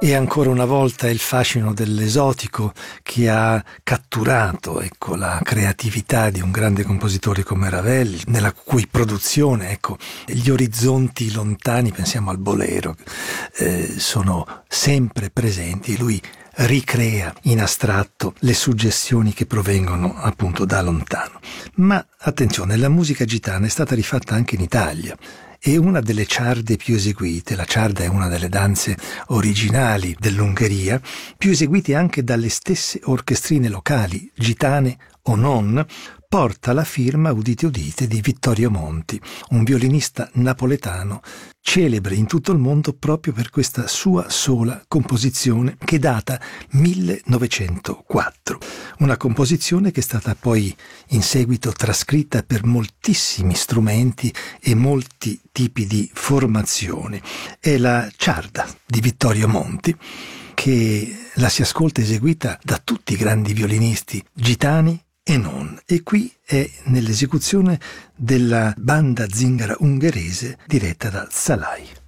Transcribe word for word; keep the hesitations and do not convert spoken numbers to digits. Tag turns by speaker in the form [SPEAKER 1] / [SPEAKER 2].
[SPEAKER 1] E ancora una volta è il fascino dell'esotico che ha catturato, ecco, la creatività di un grande compositore come Ravel, nella cui produzione, ecco, gli orizzonti lontani, pensiamo al bolero, eh, sono sempre presenti. Lui ricrea in astratto le suggestioni che provengono appunto da lontano. Ma attenzione, la musica gitana è stata rifatta anche in Italia. E una delle ciarde più eseguite, la ciarda è una delle danze originali dell'Ungheria, più eseguite anche dalle stesse orchestrine locali, gitane o non, porta la firma, udite udite, di Vittorio Monti, un violinista napoletano celebre in tutto il mondo proprio per questa sua sola composizione che data millenovecentoquattro. Una composizione che è stata poi in seguito trascritta per moltissimi strumenti e molti tipi di formazioni. È la ciarda di Vittorio Monti, che la si ascolta eseguita da tutti i grandi violinisti gitani e non. E qui è nell'esecuzione della banda zingara ungherese diretta da Szalay.